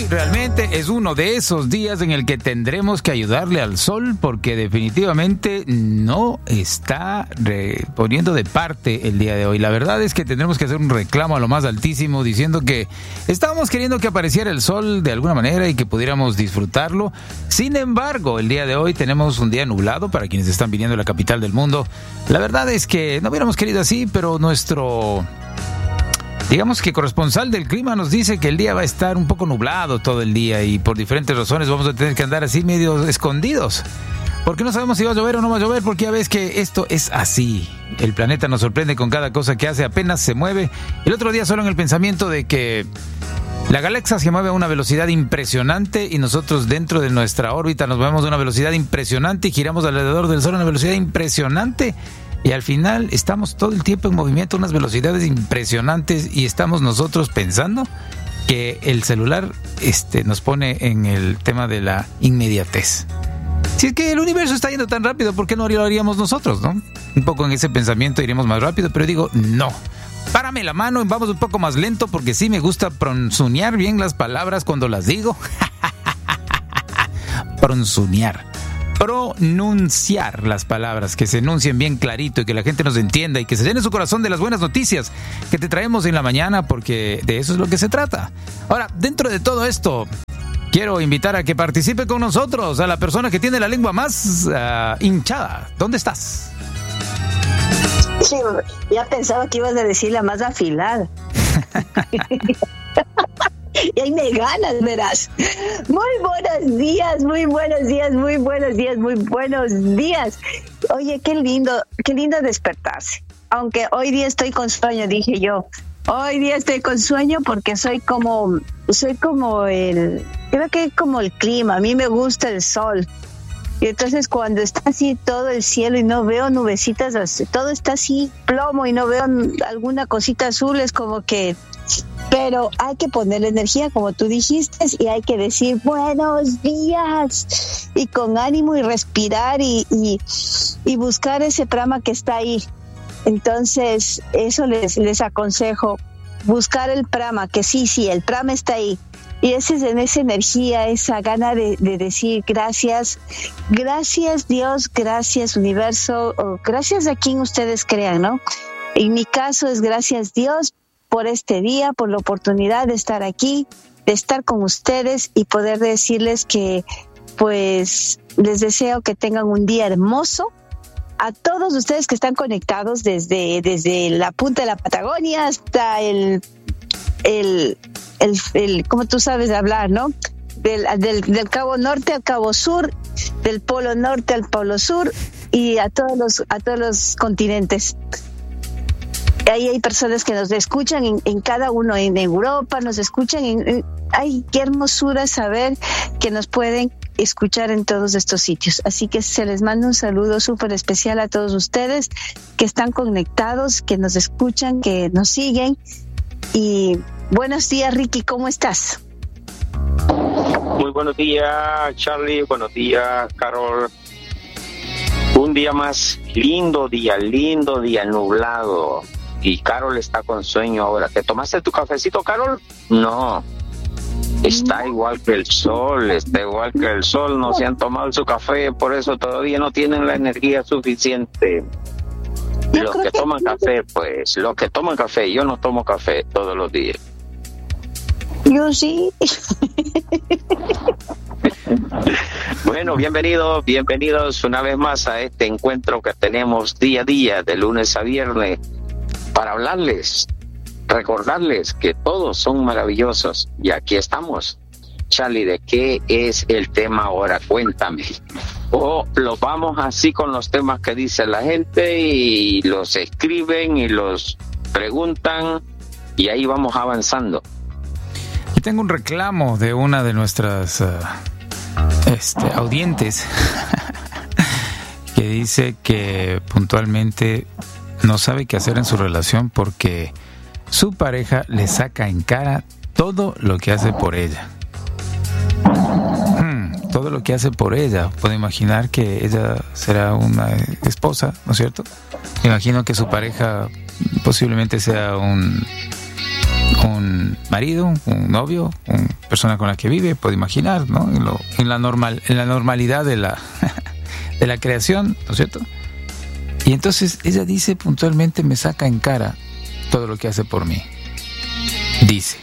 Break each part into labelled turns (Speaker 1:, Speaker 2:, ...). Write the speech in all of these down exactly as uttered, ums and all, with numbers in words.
Speaker 1: hoy realmente es uno de esos días en el que tendremos que ayudarle al sol porque definitivamente no está re- poniendo de parte el día de hoy. La verdad es que tendremos que hacer un reclamo a lo más altísimo diciendo que estábamos queriendo que apareciera el sol de alguna manera y que pudiéramos disfrutarlo. Sin embargo, el día de hoy tenemos un día nublado para quienes están viniendo a la capital del mundo. La verdad es que no hubiéramos querido así, pero nuestro... digamos que corresponsal del clima nos dice que el día va a estar un poco nublado todo el día y por diferentes razones vamos a tener que andar así medio escondidos. Porque no sabemos si va a llover o no va a llover, porque ya ves que esto es así. El planeta nos sorprende con cada cosa que hace, apenas se mueve. El otro día solo en el pensamiento de que la galaxia se mueve a una velocidad impresionante y nosotros dentro de nuestra órbita nos movemos a una velocidad impresionante y giramos alrededor del Sol a una velocidad impresionante. Y al final estamos todo el tiempo en movimiento a unas velocidades impresionantes y estamos nosotros pensando que el celular este, nos pone en el tema de la inmediatez. Si es que el universo está yendo tan rápido, ¿por qué no lo haríamos nosotros, no? Un poco en ese pensamiento iríamos más rápido, pero digo, no. Párame la mano y vamos un poco más lento porque sí me gusta pronunciar bien las palabras cuando las digo. Pronunciar. pronunciar las palabras, que se enuncien bien clarito y que la gente nos entienda y que se llene su corazón de las buenas noticias que te traemos en la mañana, porque de eso es lo que se trata. Ahora, dentro de todo esto, quiero invitar a que participe con nosotros a la persona que tiene la lengua más uh, hinchada. ¿Dónde estás?
Speaker 2: Sí, ya pensaba que ibas a decir la más afilada. Y ahí me ganas, verás. Muy buenos días, muy buenos días, muy buenos días, muy buenos días. Oye, qué lindo, qué lindo despertarse. Aunque hoy día estoy con sueño, dije yo. Hoy día estoy con sueño porque soy como, soy como el, creo que es como el clima. A mí me gusta el sol. Y entonces cuando está así todo el cielo y no veo nubecitas, todo está así plomo y no veo alguna cosita azul, es como que... Pero hay que ponerle energía, como tú dijiste, y hay que decir buenos días y con ánimo y respirar y, y, y buscar ese prama que está ahí. Entonces, eso les, les aconsejo, buscar el prama, que sí, sí, el prama está ahí. Y ese es en esa energía, esa gana de, de decir gracias, gracias Dios, gracias universo, o gracias a quien ustedes crean, ¿no? En mi caso es gracias Dios por este día, por la oportunidad de estar aquí, de estar con ustedes y poder decirles que pues les deseo que tengan un día hermoso. A todos ustedes que están conectados desde, desde la punta de la Patagonia hasta el, el, el, el como tú sabes hablar, ¿no? Del, del, del Cabo Norte al Cabo Sur, del Polo Norte al Polo Sur y a todos los, a todos los continentes. Ahí hay personas que nos escuchan en, en cada uno, en Europa, nos escuchan en, en, ay, qué hermosura saber que nos pueden escuchar en todos estos sitios. Así que se les manda un saludo súper especial a todos ustedes que están conectados, que nos escuchan, que nos siguen. Y buenos días, Ricky, ¿cómo estás?
Speaker 3: Muy buenos días, Charlie, buenos días, Carol. Un día más, lindo día, lindo día, nublado. Y Carol está con sueño ahora. ¿Te tomaste tu cafecito, Carol? No. Está igual que el sol, está igual que el sol. No se han tomado su café, por eso todavía no tienen la energía suficiente. Los que toman café, pues, los que toman café. Yo no tomo café todos los días.
Speaker 2: Yo sí.
Speaker 3: Bueno, bienvenidos, bienvenidos una vez más a este encuentro que tenemos día a día, de lunes a viernes, para hablarles, recordarles que todos son maravillosos. Y aquí estamos. Charlie, ¿de qué es el tema ahora? Cuéntame. O los vamos así con los temas que dice la gente y los escriben y los preguntan y ahí vamos avanzando.
Speaker 1: Y tengo un reclamo de una de nuestras uh, este, audientes que dice que puntualmente no sabe qué hacer en su relación porque su pareja le saca en cara todo lo que hace por ella. Hmm, todo lo que hace por ella. Puedo imaginar que ella será una esposa, ¿no es cierto? Me imagino que su pareja posiblemente sea un, un marido, un novio, un persona con la que vive, puedo imaginar, ¿no? En, lo, en, la, normal, en la normalidad de la, de la creación, ¿no es cierto? Y entonces ella dice puntualmente, me saca en cara todo lo que hace por mí. Dice.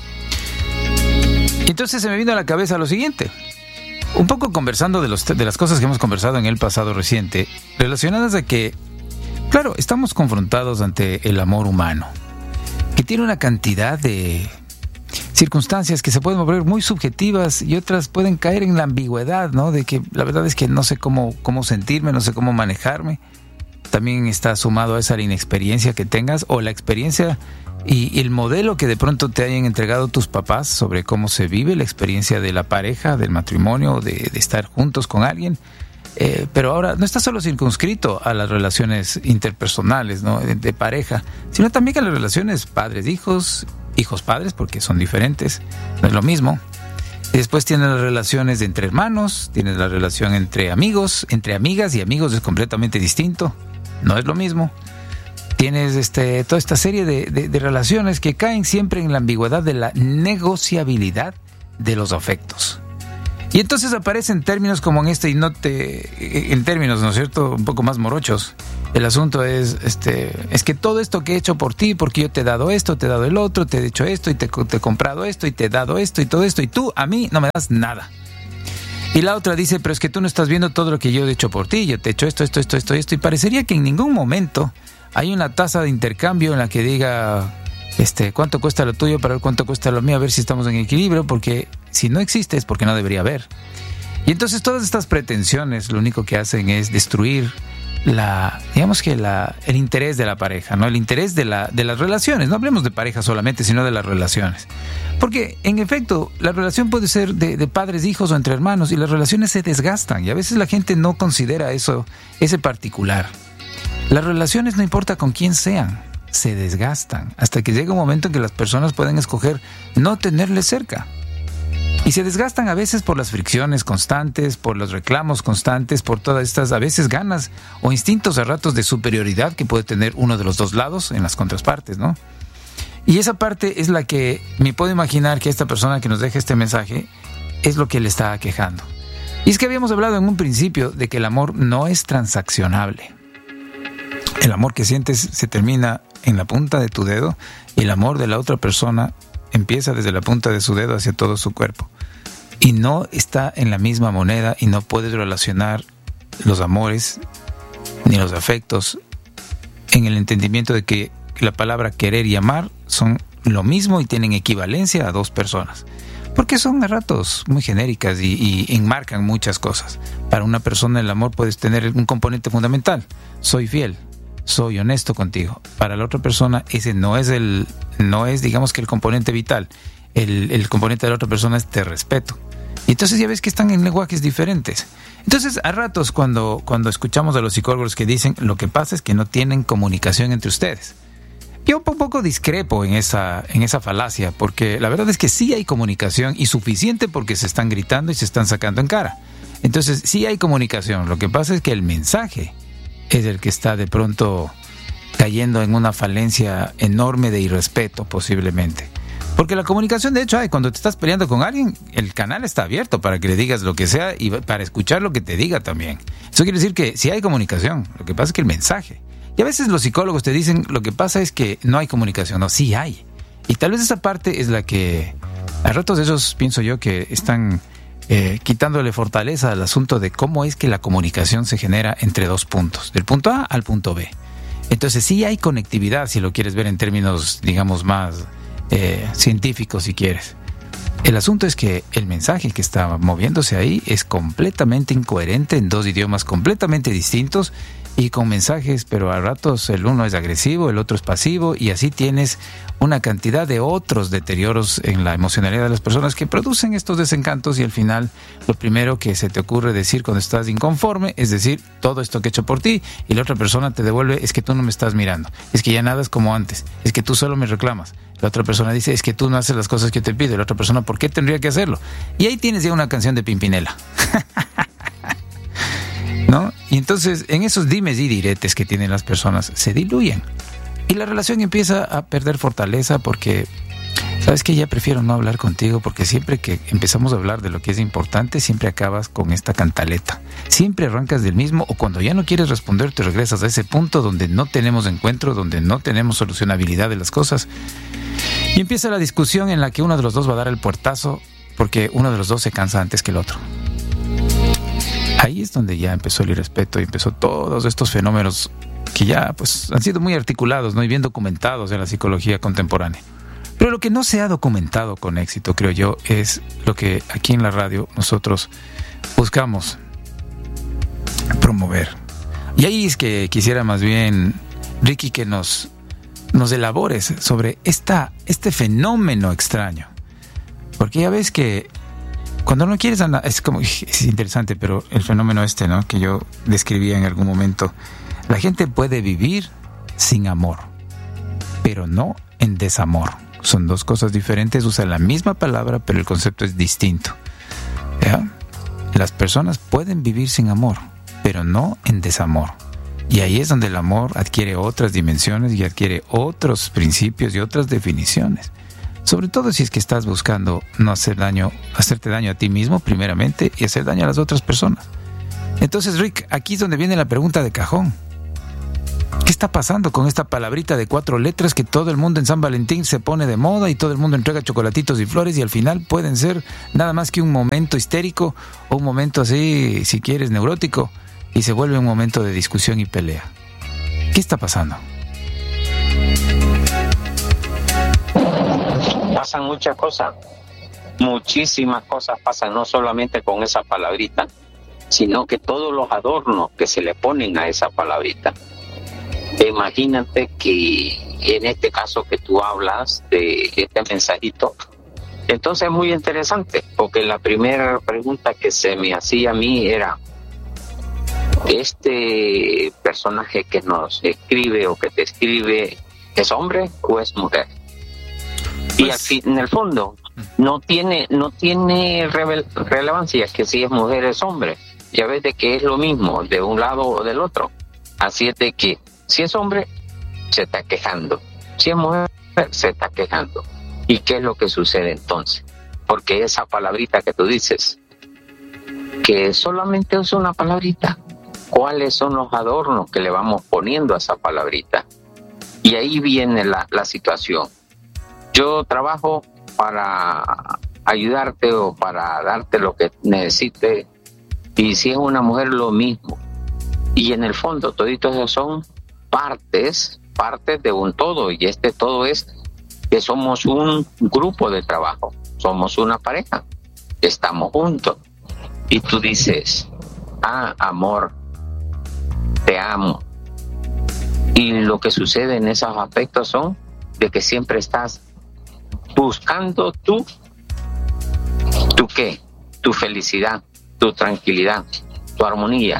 Speaker 1: Y entonces se me vino a la cabeza lo siguiente. Un poco conversando de, los, de las cosas que hemos conversado en el pasado reciente, relacionadas a que, claro, estamos confrontados ante el amor humano, que tiene una cantidad de circunstancias que se pueden volver muy subjetivas y otras pueden caer en la ambigüedad, ¿no? De que la verdad es que no sé cómo, cómo sentirme, no sé cómo manejarme. También está sumado a esa la inexperiencia que tengas o la experiencia y, y el modelo que de pronto te hayan entregado tus papás sobre cómo se vive la experiencia de la pareja, del matrimonio, de, de estar juntos con alguien. Eh, pero ahora no está solo circunscrito a las relaciones interpersonales, ¿no? de, de pareja, sino también a las relaciones padres-hijos, hijos-padres, porque son diferentes, no es lo mismo. Y después tienes las relaciones de entre hermanos, tienes la relación entre amigos, entre amigas y amigos es completamente distinto, no es lo mismo. Tienes este, toda esta serie de, de, de relaciones que caen siempre en la ambigüedad de la negociabilidad de los afectos. Y entonces aparecen términos como en este, y no te, en términos, ¿no es cierto?, un poco más morochos. El asunto es, este, es que todo esto que he hecho por ti, porque yo te he dado esto, te he dado el otro, te he hecho esto, y te, te he comprado esto, y te he dado esto, y todo esto, y tú a mí no me das nada. Y la otra dice, pero es que tú no estás viendo todo lo que yo he hecho por ti, yo te he hecho esto, esto, esto, esto, esto, y parecería que en ningún momento hay una tasa de intercambio en la que diga, este, cuánto cuesta lo tuyo para ver cuánto cuesta lo mío, a ver si estamos en equilibrio, porque si no existe es porque no debería haber. Y entonces todas estas pretensiones lo único que hacen es destruir la, digamos que la, el interés de la pareja, ¿no? El interés de la, de las relaciones. No hablemos de pareja solamente, sino de las relaciones. Porque, en efecto, la relación puede ser de, de padres, hijos o entre hermanos, y las relaciones se desgastan, y a veces la gente no considera eso, ese particular. Las relaciones, no importa con quién sean, se desgastan, hasta que llega un momento en que las personas pueden escoger no tenerles cerca. Y se desgastan a veces por las fricciones constantes, por los reclamos constantes, por todas estas a veces ganas o instintos a ratos de superioridad que puede tener uno de los dos lados en las contrapartes, ¿no? Y esa parte es la que me puedo imaginar que esta persona que nos deja este mensaje es lo que le está aquejando. Y es que habíamos hablado en un principio de que el amor no es transaccionable. El amor que sientes se termina en la punta de tu dedo y el amor de la otra persona empieza desde la punta de su dedo hacia todo su cuerpo. Y no está en la misma moneda y no puedes relacionar los amores ni los afectos en el entendimiento de que la palabra querer y amar son lo mismo y tienen equivalencia a dos personas. Porque son a ratos muy genéricas y, y enmarcan muchas cosas. Para una persona el amor puede tener un componente fundamental. Soy fiel, soy honesto contigo. Para la otra persona ese no es el, no es digamos que el componente vital. El, el componente de la otra persona es te respeto. Y entonces ya ves que están en lenguajes diferentes. Entonces a ratos cuando, cuando escuchamos a los psicólogos que dicen lo que pasa es que no tienen comunicación entre ustedes. Yo un poco discrepo en esa, en esa falacia, porque la verdad es que sí hay comunicación y suficiente porque se están gritando y se están sacando en cara. Entonces sí hay comunicación, lo que pasa es que el mensaje es el que está de pronto cayendo en una falencia enorme de irrespeto posiblemente. Porque la comunicación de hecho hay, cuando te estás peleando con alguien, el canal está abierto para que le digas lo que sea y para escuchar lo que te diga también. Eso quiere decir que sí hay comunicación, lo que pasa es que el mensaje. Y a veces los psicólogos te dicen, lo que pasa es que no hay comunicación. No, sí hay. Y tal vez esa parte es la que, a ratos de esos pienso yo que están eh, quitándole fortaleza al asunto de cómo es que la comunicación se genera entre dos puntos, del punto A al punto B. Entonces sí hay conectividad, si lo quieres ver en términos, digamos, más eh, científicos, si quieres. El asunto es que el mensaje que está moviéndose ahí es completamente incoherente en dos idiomas completamente distintos y con mensajes, pero a ratos el uno es agresivo, el otro es pasivo y así tienes una cantidad de otros deterioros en la emocionalidad de las personas que producen estos desencantos y al final lo primero que se te ocurre decir cuando estás inconforme es decir, todo esto que he hecho por ti y la otra persona te devuelve, es que tú no me estás mirando, es que ya nada es como antes, es que tú solo me reclamas. La otra persona dice, es que tú no haces las cosas que te pido. La otra persona, ¿por qué tendría que hacerlo? Y ahí tienes ya una canción de Pimpinela. ¿No? Y entonces, en esos dimes y diretes que tienen las personas, se diluyen. Y la relación empieza a perder fortaleza porque ¿Sabes qué? Ya prefiero no hablar contigo porque siempre que empezamos a hablar de lo que es importante, siempre acabas con esta cantaleta. Siempre arrancas del mismo, o cuando ya no quieres responder, te regresas a ese punto donde no tenemos encuentro, donde no tenemos solucionabilidad de las cosas. Y empieza la discusión en la que uno de los dos va a dar el puertazo porque uno de los dos se cansa antes que el otro. Ahí es donde ya empezó el irrespeto y empezó todos estos fenómenos que ya pues han sido muy articulados, ¿no? Y bien documentados en la psicología contemporánea. Pero lo que no se ha documentado con éxito, creo yo, es lo que aquí en la radio nosotros buscamos promover. Y ahí es que quisiera más bien, Ricky, que nos, nos elabores sobre esta, este fenómeno extraño. Porque ya ves que cuando no quieres andar, es como, es interesante, pero el fenómeno este, ¿no? Que yo describía en algún momento, la gente puede vivir sin amor, pero no en desamor. Son dos cosas diferentes, usan la misma palabra, pero el concepto es distinto. ¿Ya? Las personas pueden vivir sin amor, pero no en desamor. Y ahí es donde el amor adquiere otras dimensiones y adquiere otros principios y otras definiciones. Sobre todo si es que estás buscando no hacer daño, hacerte daño a ti mismo primeramente y hacer daño a las otras personas. Entonces, Rick, aquí es donde viene la pregunta de cajón. ¿Qué está pasando con esta palabrita de cuatro letras que todo el mundo en San Valentín se pone de moda y todo el mundo entrega chocolatitos y flores y al final pueden ser nada más que un momento histérico o un momento así, si quieres, neurótico, y se vuelve un momento de discusión y pelea? ¿Qué está pasando?
Speaker 3: Pasan muchas cosas, muchísimas cosas pasan, no solamente con esa palabrita, sino que todos los adornos que se le ponen a esa palabrita. Imagínate que en este caso que tú hablas de este mensajito, entonces es muy interesante, porque la primera pregunta que se me hacía a mí era, ¿este personaje que nos escribe o que te escribe es hombre o es mujer? Pues, y aquí, en el fondo no tiene no tiene revel- relevancia que si es mujer es hombre, ya ves de que es lo mismo de un lado o del otro. Así es de que si es hombre, se está quejando. Si es mujer, se está quejando. ¿Y qué es lo que sucede entonces? Porque esa palabrita que tú dices, que solamente es una palabrita, ¿cuáles son los adornos que le vamos poniendo a esa palabrita? Y ahí viene la, la situación. Yo trabajo para ayudarte o para darte lo que necesites, y si es una mujer, lo mismo. Y en el fondo, toditos esos son partes, partes de un todo, y este todo es que somos un grupo de trabajo, somos una pareja, estamos juntos, y tú dices, ah, amor, te amo, y lo que sucede en esos aspectos son de que siempre estás buscando tú, ¿tú qué? Tu felicidad, tu tranquilidad, tu armonía,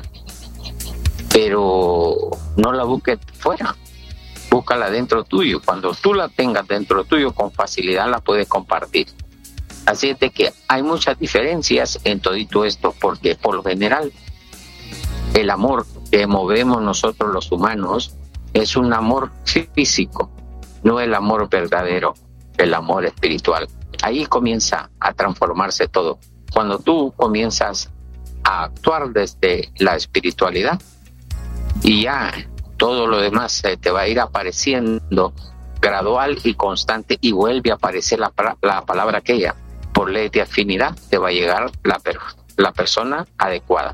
Speaker 3: pero no la busques fuera, búscala dentro tuyo. Cuando tú la tengas dentro tuyo, con facilidad la puedes compartir. Así es de que hay muchas diferencias en todito esto, porque por lo general el amor que movemos nosotros los humanos es un amor físico, no el amor verdadero, el amor espiritual. Ahí comienza a transformarse todo. Cuando tú comienzas a actuar desde la espiritualidad, y ya todo lo demás se te va a ir apareciendo gradual y constante, y vuelve a aparecer la, la palabra aquella. Por ley de afinidad te va a llegar la, la persona adecuada.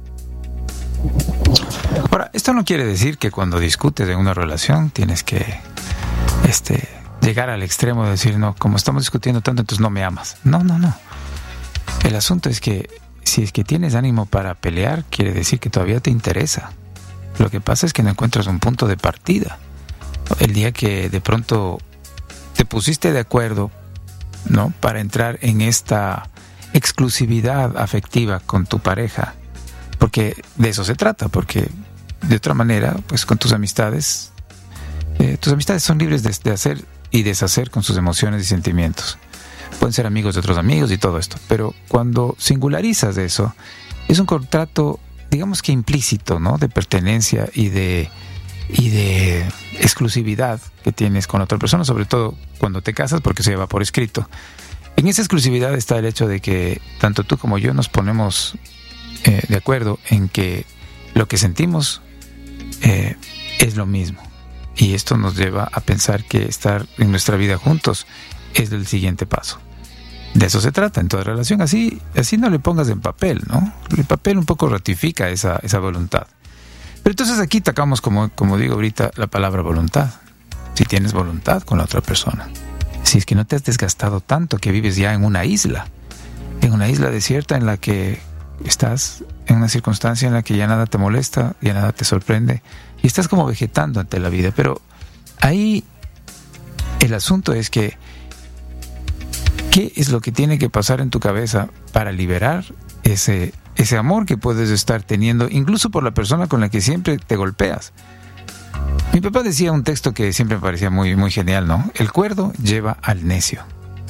Speaker 1: Ahora, esto no quiere decir que cuando discutes en una relación tienes que este, llegar al extremo de decir, no, como estamos discutiendo tanto, entonces no me amas. No, no, no. El asunto es que si es que tienes ánimo para pelear, quiere decir que todavía te interesa. Lo que pasa es que no encuentras un punto de partida. El día que de pronto te pusiste de acuerdo, ¿no?, para entrar en esta exclusividad afectiva con tu pareja, porque de eso se trata, porque de otra manera, pues con tus amistades, eh, tus amistades son libres de, de hacer y deshacer con sus emociones y sentimientos. Pueden ser amigos de otros amigos y todo esto, pero cuando singularizas eso, es un contrato, digamos que implícito, ¿no?, de pertenencia y de y de exclusividad que tienes con otra persona, sobre todo cuando te casas, porque se lleva por escrito. En esa exclusividad está el hecho de que tanto tú como yo nos ponemos eh, de acuerdo en que lo que sentimos eh, es lo mismo. Y esto nos lleva a pensar que estar en nuestra vida juntos es el siguiente paso. De eso se trata en toda relación. Así, así no le pongas en papel, ¿no? El papel un poco ratifica esa, esa voluntad. Pero entonces aquí tocamos, como, como digo ahorita, la palabra voluntad. Si tienes voluntad con la otra persona. Si es que no te has desgastado tanto que vives ya en una isla. En una isla desierta en la que estás en una circunstancia en la que ya nada te molesta, ya nada te sorprende. Y estás como vegetando ante la vida. Pero ahí el asunto es que ¿qué es lo que tiene que pasar en tu cabeza para liberar ese, ese amor que puedes estar teniendo, incluso por la persona con la que siempre te golpeas? Mi papá decía un texto que siempre me parecía muy, muy genial, ¿no? El cuerdo lleva al necio.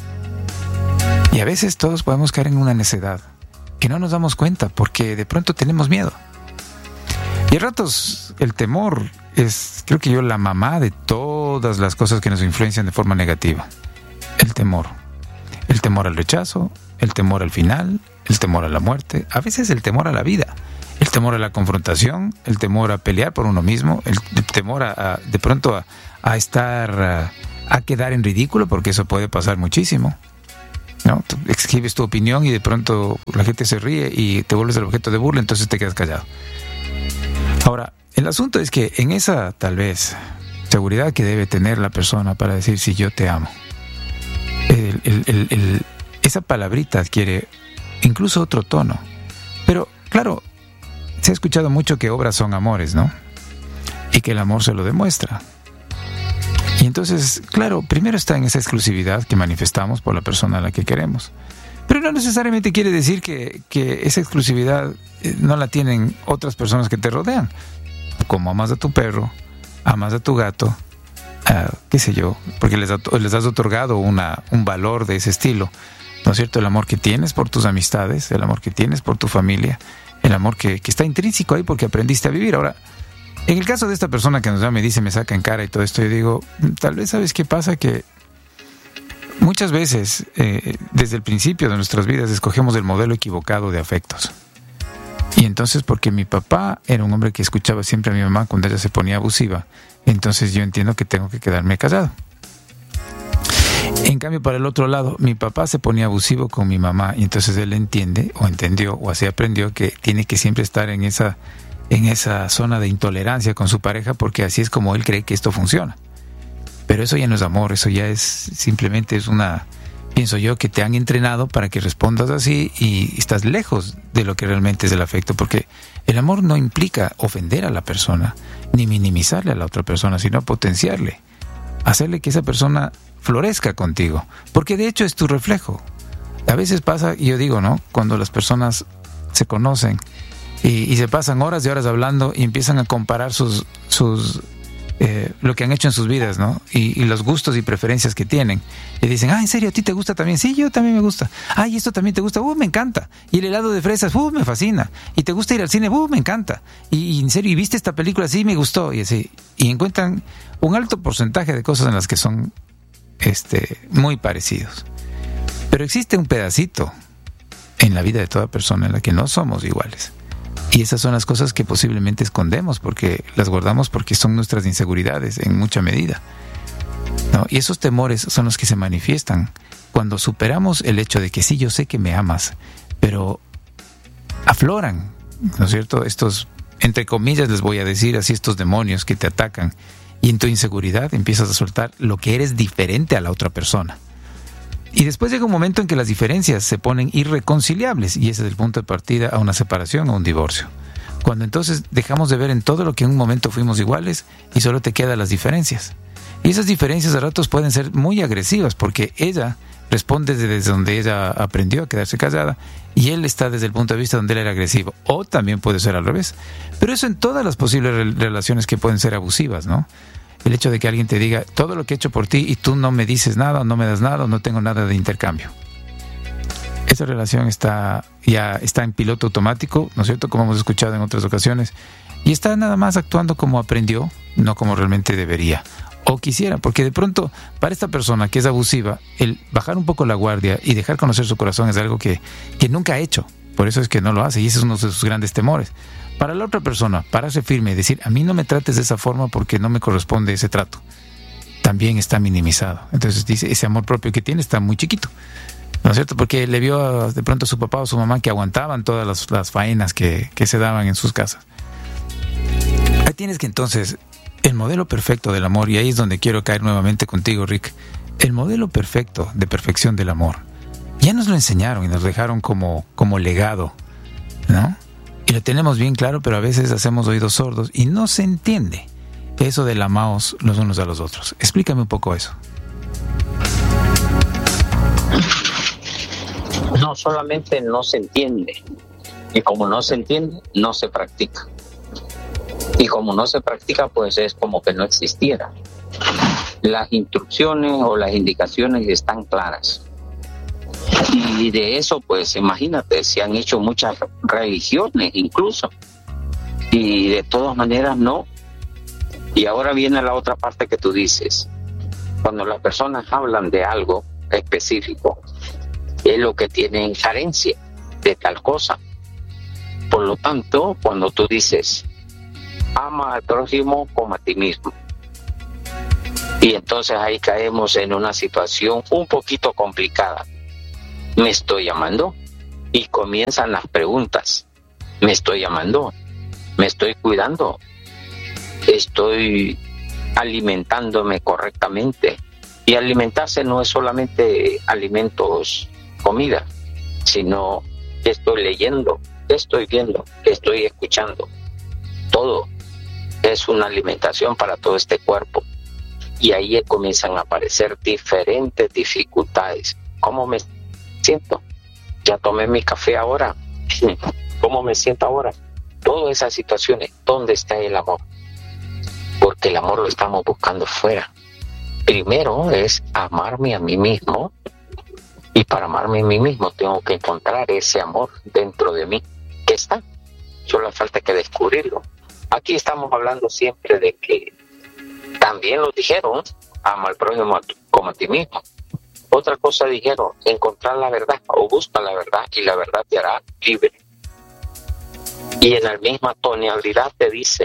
Speaker 1: Y a veces todos podemos caer en una necedad que no nos damos cuenta porque de pronto tenemos miedo. Y a ratos el temor es, creo que yo, la mamá de todas las cosas que nos influencian de forma negativa. El temor. El temor al rechazo, el temor al final, el temor a la muerte, a veces el temor a la vida, el temor a la confrontación, el temor a pelear por uno mismo, el, el temor a, a de pronto a, a estar, a, a quedar en ridículo, porque eso puede pasar muchísimo, ¿no? Tú escribes tu opinión y de pronto la gente se ríe y te vuelves el objeto de burla, entonces te quedas callado. Ahora, el asunto es que en esa, tal vez, seguridad que debe tener la persona para decir si yo te amo, el, el, el, el, esa palabrita adquiere incluso otro tono. Pero, claro, se ha escuchado mucho que obras son amores, ¿no? Y que el amor se lo demuestra. Y entonces, claro, primero está en esa exclusividad que manifestamos por la persona a la que queremos. Pero no necesariamente quiere decir que, que esa exclusividad no la tienen otras personas que te rodean. Como amas a tu perro, amas a tu gato, uh, qué sé yo, porque les, les has otorgado una, un valor de ese estilo, ¿no es cierto? El amor que tienes por tus amistades, el amor que tienes por tu familia, el amor que, que está intrínseco ahí porque aprendiste a vivir. Ahora, en el caso de esta persona que nos llama y dice, me saca en cara y todo esto, yo digo, tal vez sabes qué pasa, que muchas veces, eh, desde el principio de nuestras vidas, escogemos el modelo equivocado de afectos. Y entonces, porque mi papá era un hombre que escuchaba siempre a mi mamá cuando ella se ponía abusiva, entonces yo entiendo que tengo que quedarme callado. En cambio, para el otro lado, mi papá se ponía abusivo con mi mamá y entonces él entiende, o entendió, o así aprendió, que tiene que siempre estar en esa, en esa zona de intolerancia con su pareja, porque así es como él cree que esto funciona. Pero eso ya no es amor, eso ya es simplemente es una, pienso yo, que te han entrenado para que respondas así y estás lejos de lo que realmente es el afecto, porque el amor no implica ofender a la persona, ni minimizarle a la otra persona, sino potenciarle, hacerle que esa persona florezca contigo, porque de hecho es tu reflejo. A veces pasa, y yo digo, ¿no? Cuando las personas se conocen y, y se pasan horas y horas hablando y empiezan a comparar sus, sus eh, lo que han hecho en sus vidas, ¿no? Y, y los gustos y preferencias que tienen. Y dicen, ah, ¿en serio a ti te gusta también? Sí, yo también me gusta. Ah, ¿y esto también te gusta? Uh, me encanta. Y el helado de fresas, uh, me fascina. ¿Y te gusta ir al cine? Uh, me encanta. Y, y en serio, ¿y viste esta película? Sí, me gustó. Y así. Y encuentran un alto porcentaje de cosas en las que son Este, muy parecidos. Pero existe un pedacito en la vida de toda persona en la que no somos iguales. Y esas son las cosas que posiblemente escondemos porque las guardamos porque son nuestras inseguridades en mucha medida, ¿no? Y esos temores son los que se manifiestan cuando superamos el hecho de que sí, yo sé que me amas, pero afloran, ¿no es cierto? Estos, entre comillas les voy a decir así, estos demonios que te atacan. Y en tu inseguridad empiezas a soltar lo que eres diferente a la otra persona. Y después llega un momento en que las diferencias se ponen irreconciliables y ese es el punto de partida a una separación o un divorcio. Cuando entonces dejamos de ver en todo lo que en un momento fuimos iguales y solo te quedan las diferencias. Y esas diferencias a ratos pueden ser muy agresivas porque ella responde desde donde ella aprendió a quedarse callada y él está desde el punto de vista donde él era agresivo. O también puede ser al revés. Pero eso en todas las posibles re- relaciones que pueden ser abusivas, ¿no? El hecho de que alguien te diga todo lo que he hecho por ti y tú no me dices nada, o no me das nada, o no tengo nada de intercambio. Esa relación está ya está en piloto automático, ¿no es cierto? Como hemos escuchado en otras ocasiones, y está nada más actuando como aprendió, no como realmente debería o quisiera, porque de pronto para esta persona que es abusiva, el bajar un poco la guardia y dejar conocer su corazón es algo que, que nunca ha hecho, por eso es que no lo hace, y ese es uno de sus grandes temores. Para la otra persona, pararse firme y decir, a mí no me trates de esa forma porque no me corresponde ese trato, también está minimizado. Entonces dice, ese amor propio que tiene está muy chiquito, ¿no es cierto? Porque le vio a, de pronto a su papá o su mamá que aguantaban todas las, las faenas que, que se daban en sus casas. Ahí tienes que entonces, el modelo perfecto del amor, y ahí es donde quiero caer nuevamente contigo, Rick, el modelo perfecto de perfección del amor, ya nos lo enseñaron y nos dejaron como, como legado, ¿no? Y lo tenemos bien claro, pero a veces hacemos oídos sordos y no se entiende eso del amaos los unos a los otros. Explícame un poco eso.
Speaker 3: No solamente no se entiende, y como no se entiende, no se practica. Y como no se practica, pues es como que no existiera. Las instrucciones o las indicaciones están claras. Y de eso, pues imagínate, se han hecho muchas religiones incluso. Y de todas maneras no. Y ahora viene la otra parte que tú dices. Cuando las personas hablan de algo específico, es lo que tienen carencia de tal cosa. Por lo tanto, cuando tú dices, ama al prójimo como a ti mismo, y entonces ahí caemos en una situación un poquito complicada. ¿Me estoy amando? Y comienzan las preguntas. ¿Me estoy amando? ¿Me estoy cuidando? ¿Estoy alimentándome correctamente? Y alimentarse no es solamente alimentos, comida, sino que estoy leyendo, que estoy viendo, que estoy escuchando. Todo es una alimentación para todo este cuerpo. Y ahí comienzan a aparecer diferentes dificultades. ¿Cómo me siento? Ya tomé mi café ahora. ¿Cómo me siento ahora? Todas esas situaciones, ¿dónde está el amor? Porque el amor lo estamos buscando fuera. Primero es amarme a mí mismo, y para amarme a mí mismo tengo que encontrar ese amor dentro de mí. ¿Qué está? Solo falta que descubrirlo. Aquí estamos hablando siempre de que también lo dijeron, ama al prójimo como a ti mismo. Otra cosa dijeron, encontrar la verdad o busca la verdad y la verdad te hará libre. Y en la misma tonalidad te dice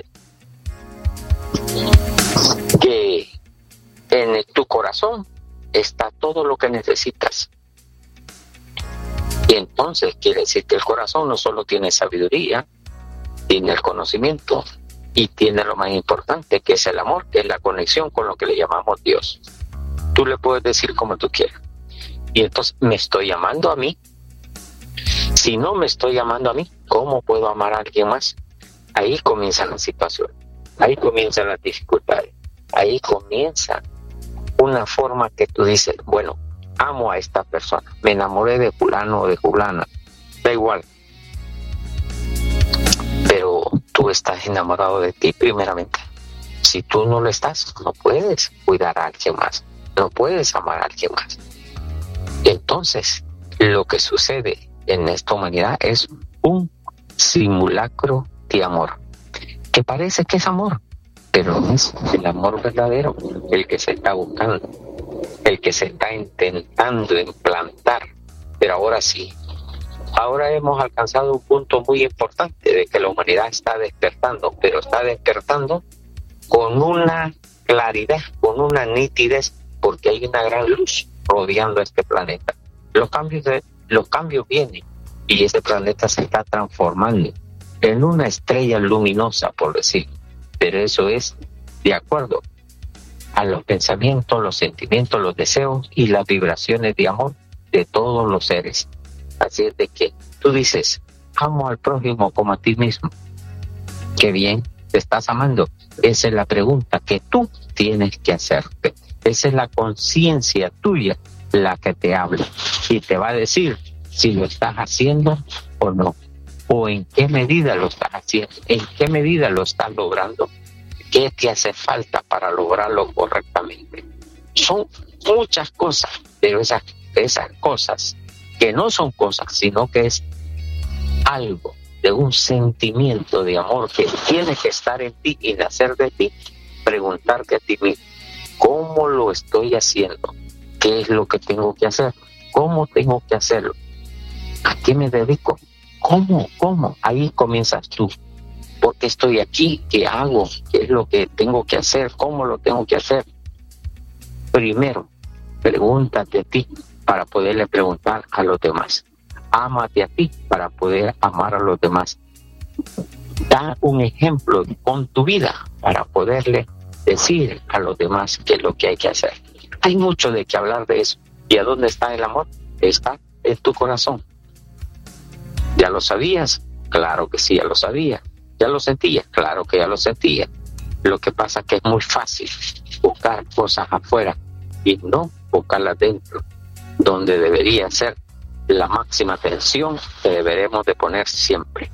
Speaker 3: que en tu corazón está todo lo que necesitas. Y entonces quiere decir que el corazón no solo tiene sabiduría, tiene el conocimiento y tiene lo más importante, que es el amor, que es la conexión con lo que le llamamos Dios. Tú le puedes decir como tú quieras. Y entonces, ¿me estoy amando a mí? Si no me estoy amando a mí, ¿cómo puedo amar a alguien más? Ahí comienza la situación. Ahí comienzan las dificultades. Ahí comienza una forma que tú dices, bueno, amo a esta persona. Me enamoré de fulano o de fulana. Da igual. Pero tú estás enamorado de ti primeramente. Si tú no lo estás, no puedes cuidar a alguien más. No puedes amar a alguien más. Entonces, lo que sucede en esta humanidad es un simulacro de amor, que parece que es amor, pero no es el amor verdadero, el que se está buscando, el que se está intentando implantar. Pero ahora sí, ahora hemos alcanzado un punto muy importante de que la humanidad está despertando, pero está despertando con una claridad, con una nitidez, porque hay una gran luz rodeando este planeta. Los cambios, de, los cambios vienen y este planeta se está transformando en una estrella luminosa, por decir. Pero eso es de acuerdo a los pensamientos, los sentimientos, los deseos y las vibraciones de amor de todos los seres. Así es de que tú dices, amo al prójimo como a ti mismo. Qué bien, te estás amando. Esa es la pregunta que tú tienes que hacerte. Esa es la conciencia tuya la que te habla y te va a decir si lo estás haciendo o no, o en qué medida lo estás haciendo, en qué medida lo estás logrando, qué te hace falta para lograrlo correctamente. Son muchas cosas, pero esas, esas cosas que no son cosas, sino que es algo de un sentimiento de amor que tiene que estar en ti y nacer de ti, preguntarte a ti mismo, ¿cómo lo estoy haciendo? ¿Qué es lo que tengo que hacer? ¿Cómo tengo que hacerlo? ¿A qué me dedico? ¿Cómo? ¿Cómo? Ahí comienzas tú. ¿Por qué estoy aquí? ¿Qué hago? ¿Qué es lo que tengo que hacer? ¿Cómo lo tengo que hacer? Primero, pregúntate a ti para poderle preguntar a los demás. Ámate a ti para poder amar a los demás. Da un ejemplo con tu vida para poderle decir a los demás qué es lo que hay que hacer. Hay mucho de qué hablar de eso. ¿Y a dónde está el amor? Está en tu corazón. ¿Ya lo sabías? Claro que sí, ya lo sabía. ¿Ya lo sentía? Claro que ya lo sentía. Lo que pasa es que es muy fácil buscar cosas afuera y no buscarlas dentro, donde debería ser la máxima atención que deberemos de poner siempre.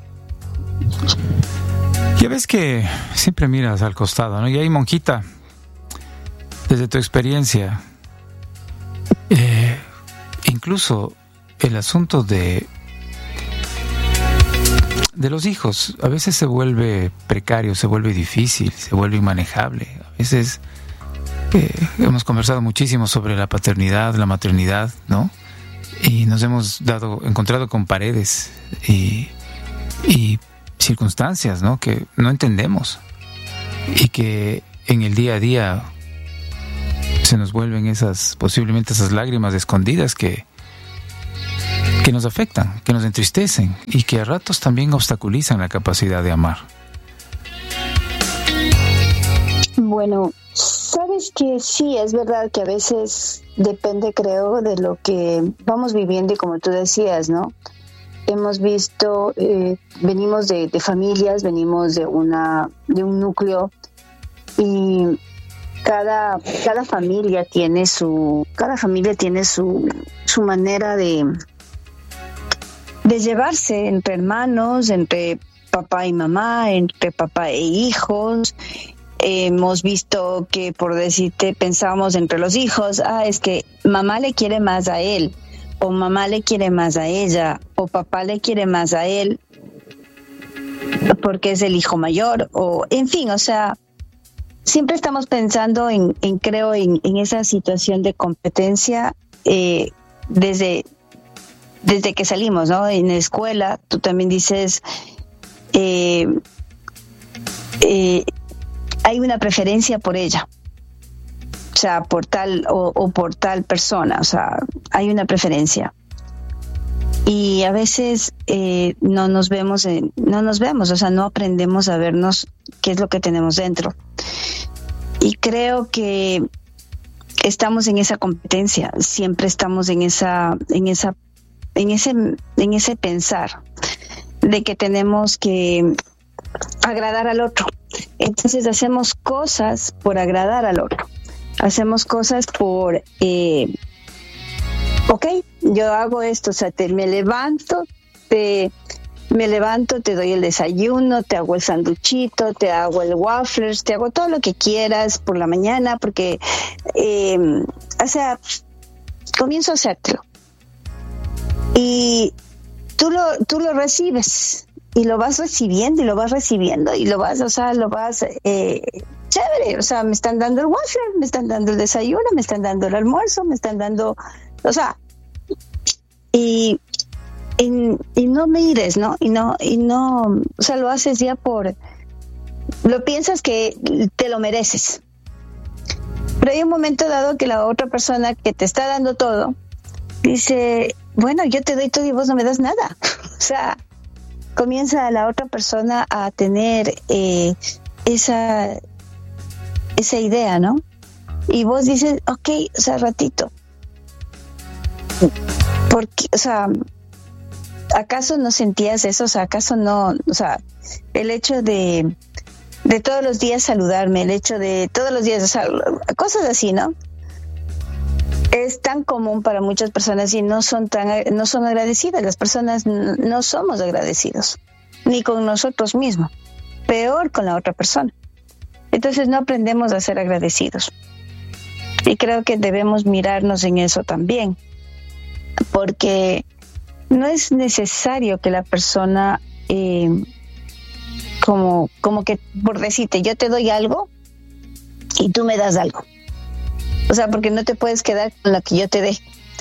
Speaker 1: Ya ves que siempre miras al costado, ¿no? Y ahí, monjita, desde tu experiencia, eh, incluso el asunto de de los hijos a veces se vuelve precario, se vuelve difícil, se vuelve inmanejable. A veces eh, hemos conversado muchísimo sobre la paternidad, la maternidad, ¿no? Y nos hemos dado, encontrado con paredes y, y circunstancias, ¿no? Que no entendemos y que en el día a día se nos vuelven esas, posiblemente esas lágrimas escondidas que que nos afectan, que nos entristecen y que a ratos también obstaculizan la capacidad de amar.
Speaker 2: Bueno, sabes que sí, es verdad que a veces depende, creo, de lo que vamos viviendo y como tú decías, ¿no? Hemos visto, eh, venimos de, de familias, venimos de una de un núcleo y cada cada familia tiene su cada familia tiene su su manera de de llevarse entre hermanos, entre papá y mamá, entre papá e hijos. Eh, hemos visto que, por decirte, pensamos entre los hijos, ah, es que mamá le quiere más a él, o mamá le quiere más a ella, o papá le quiere más a él, porque es el hijo mayor, o en fin, o sea, siempre estamos pensando en, en creo, en, en esa situación de competencia eh, desde... desde que salimos, ¿no? En la escuela, tú también dices, eh, eh, hay una preferencia por ella, o sea, por tal o, o por tal persona, o sea, hay una preferencia. Y a veces eh, no nos vemos, en, no nos vemos, o sea, no aprendemos a vernos qué es lo que tenemos dentro. Y creo que estamos en esa competencia, siempre estamos en esa, en esa en ese en ese pensar de que tenemos que agradar al otro. Entonces hacemos cosas por agradar al otro. Hacemos cosas por eh, ok, yo hago esto, o sea, te, me levanto, te me levanto, te doy el desayuno, te hago el sanduchito, te hago el waffles, te hago todo lo que quieras por la mañana, porque eh, o sea, comienzo a hacértelo. Y tú lo, tú lo recibes y lo vas recibiendo y lo vas recibiendo y lo vas, o sea, lo vas, eh, chévere, o sea, me están dando el waffle, me están dando el desayuno, me están dando el almuerzo, me están dando, o sea, y, y, y no mires, ¿no? Y no, y no, o sea, lo haces ya por, lo piensas que te lo mereces. Pero hay un momento dado que la otra persona que te está dando todo, dice, bueno, yo te doy todo y vos no me das nada. O sea, comienza la otra persona a tener eh, esa esa idea, ¿no? Y vos dices, ok, o sea, ratito. Porque, o sea, ¿acaso no sentías eso? O sea, ¿acaso no? O sea, el hecho de, de todos los días saludarme, el hecho de todos los días, o sea, cosas así, ¿no? Es tan común para muchas personas y no son tan no son agradecidas. Las personas no, no somos agradecidos, ni con nosotros mismos, peor con la otra persona. Entonces no aprendemos a ser agradecidos. Y creo que debemos mirarnos en eso también, porque no es necesario que la persona eh, como, como que, por decirte, yo te doy algo y tú me das algo. O sea, porque no te puedes quedar con lo que yo te dé.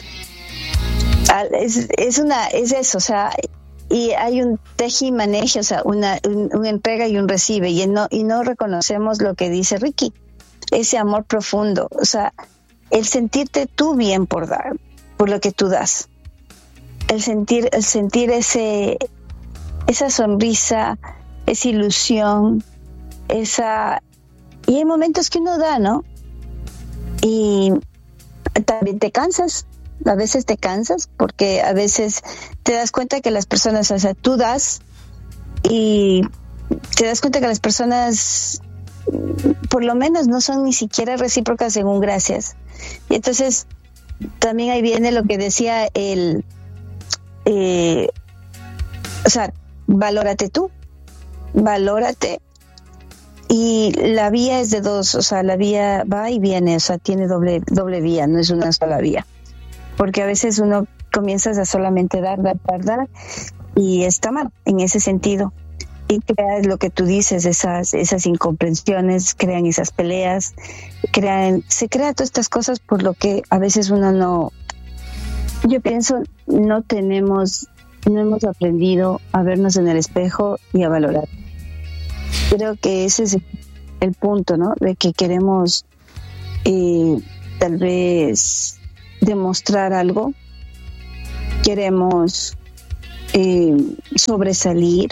Speaker 2: Es, es una, es eso, o sea, y hay un teje y maneje, o sea, una, un, un entrega y un recibe, y no, y no reconocemos lo que dice Ricky, ese amor profundo, o sea, el sentirte tú bien por dar, por lo que tú das, el sentir, el sentir ese, esa sonrisa, esa ilusión, esa, y hay momentos que uno da, ¿no? Y también te cansas. A veces te cansas porque a veces te das cuenta que las personas, o sea, tú das y te das cuenta que las personas por lo menos no son ni siquiera recíprocas según gracias. Y entonces también ahí viene lo que decía el, eh, o sea, valórate tú, valórate. Y la vía es de dos, o sea, la vía va y viene, o sea, tiene doble, doble vía, no es una sola vía. Porque a veces uno comienza a solamente dar, dar, dar, dar, y está mal en ese sentido. Y crea lo que tú dices, esas, esas incomprensiones, crean esas peleas, crean, se crean todas estas cosas por lo que a veces uno no, yo pienso, no tenemos, no hemos aprendido a vernos en el espejo y a valorar. Creo que ese es el punto, ¿no? De que queremos eh, tal vez demostrar algo, queremos eh, sobresalir,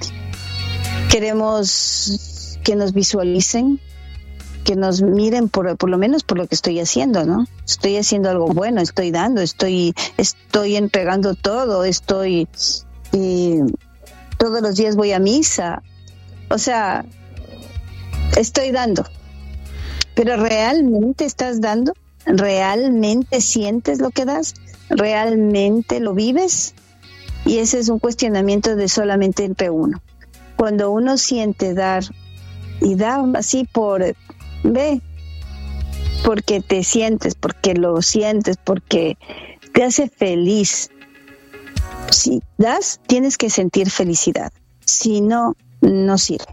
Speaker 2: queremos que nos visualicen, que nos miren por, por lo menos por lo que estoy haciendo, ¿no? Estoy haciendo algo bueno, estoy dando, estoy, estoy entregando todo, estoy eh, todos los días voy a misa, o sea, estoy dando, pero ¿realmente estás dando? ¿Realmente sientes lo que das? ¿Realmente lo vives? Y ese es un cuestionamiento de solamente entre uno. Cuando uno siente dar y da así por, ve, porque te sientes, porque lo sientes, porque te hace feliz. Si das, tienes que sentir felicidad. Si no, no sirve.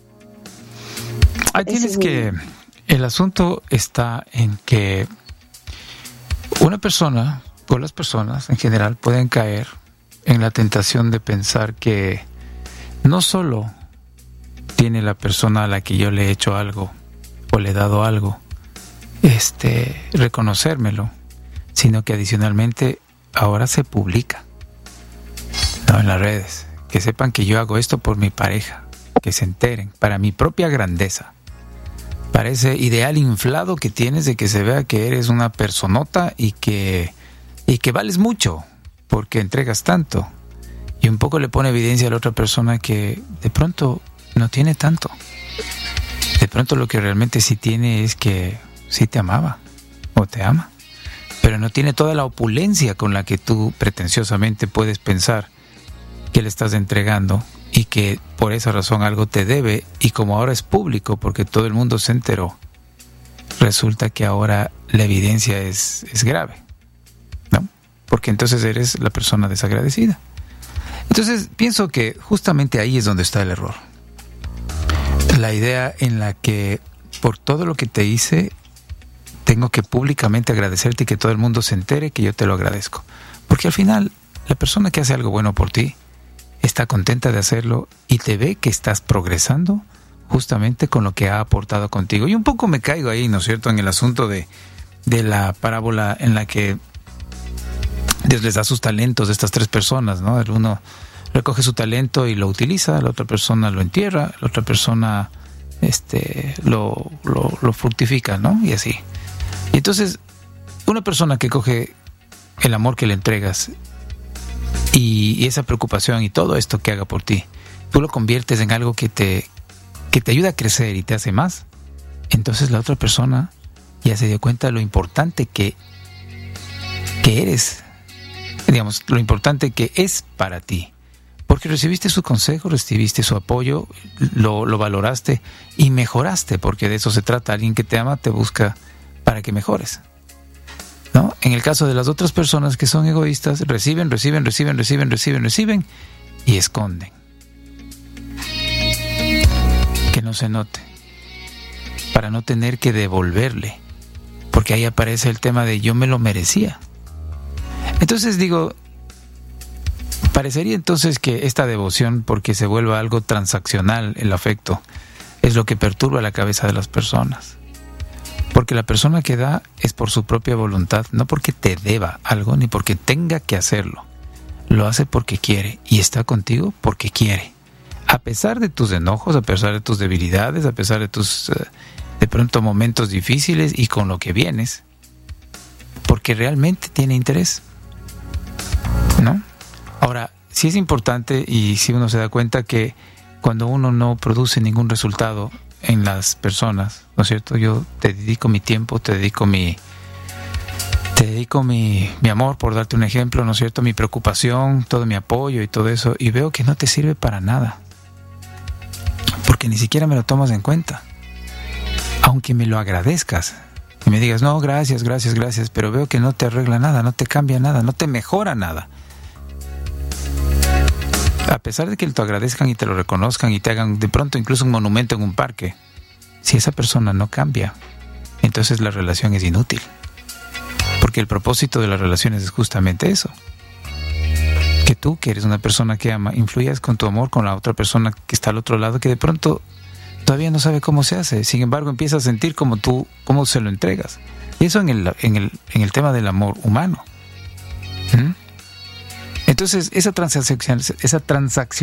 Speaker 1: Ahí tienes que... El asunto está en que una persona, o las personas en general, pueden caer en la tentación de pensar que no solo tiene la persona a la que yo le he hecho algo o le he dado algo, este, reconocérmelo, sino que adicionalmente ahora se publica, ¿no? En las redes, que sepan que yo hago esto por mi pareja, que se enteren, para mi propia grandeza. Parece ideal inflado que tienes de que se vea que eres una personota y que, y que vales mucho porque entregas tanto. Y un poco le pone evidencia a la otra persona que de pronto no tiene tanto. De pronto lo que realmente sí tiene es que sí te amaba o te ama, pero no tiene toda la opulencia con la que tú pretenciosamente puedes pensar que le estás entregando. Y que por esa razón algo te debe, y como ahora es público porque todo el mundo se enteró, resulta que ahora la evidencia es, es grave, ¿no? Porque entonces eres la persona desagradecida. Entonces pienso que justamente ahí es donde está el error. La idea en la que por todo lo que te hice tengo que públicamente agradecerte y que todo el mundo se entere que yo te lo agradezco. Porque al final la persona que hace algo bueno por ti está contenta de hacerlo y te ve que estás progresando justamente con lo que ha aportado contigo. Y un poco me caigo ahí, ¿no es cierto?, en el asunto de, de la parábola en la que Dios les da sus talentos a estas tres personas, ¿no? El uno recoge su talento y lo utiliza, la otra persona lo entierra, la otra persona este, lo, lo, lo fructifica, ¿no? Y así. Y entonces, una persona que coge el amor que le entregas Y, y esa preocupación y todo esto que haga por ti, tú lo conviertes en algo que te, que te ayuda a crecer y te hace más, entonces la otra persona ya se dio cuenta de lo importante que, que eres, digamos, lo importante que es para ti, porque recibiste su consejo, recibiste su apoyo, lo, lo valoraste y mejoraste, porque de eso se trata. Alguien que te ama te busca para que mejores, ¿no? En el caso de las otras personas que son egoístas, reciben, reciben, reciben, reciben, reciben, reciben y esconden. no se note, para no tener que devolverle, porque ahí aparece el tema de yo me lo merecía. Entonces digo, parecería entonces que esta devoción, porque se vuelva algo transaccional el afecto, es lo que perturba la cabeza de las personas. Porque la persona que da es por su propia voluntad, no porque te deba algo ni porque tenga que hacerlo. Lo hace porque quiere y está contigo porque quiere. A pesar de tus enojos, a pesar de tus debilidades, a pesar de tus uh, de pronto momentos difíciles y con lo que vienes, porque realmente tiene interés, ¿no? Ahora, sí es importante y si uno se da cuenta que cuando uno no produce ningún resultado en las personas, ¿no es cierto? Yo te dedico mi tiempo, te dedico mi te dedico mi, mi amor, por darte un ejemplo, ¿no es cierto? Mi preocupación, todo mi apoyo y todo eso, y veo que no te sirve para nada, porque ni siquiera me lo tomas en cuenta, aunque me lo agradezcas y me digas, no, gracias, gracias, gracias, pero veo que no te arregla nada, no te cambia nada, no te mejora nada. A pesar de que te lo agradezcan y te lo reconozcan y te hagan de pronto incluso un monumento en un parque, si esa persona no cambia, entonces la relación es inútil. Porque el propósito de las relaciones es justamente eso. Que tú, que eres una persona que ama, influyas con tu amor con la otra persona que está al otro lado, que de pronto todavía no sabe cómo se hace. Sin embargo, empieza a sentir como tú, cómo se lo entregas. Y eso en el, en el, en el tema del amor humano. ¿Mm? Entonces, esa transacción, esa transacción